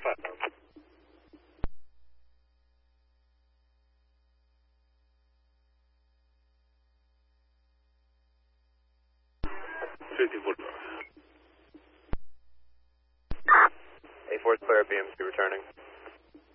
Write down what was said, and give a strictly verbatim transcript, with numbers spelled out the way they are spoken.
five pounds. fifty-four. A four clear, B M C returning.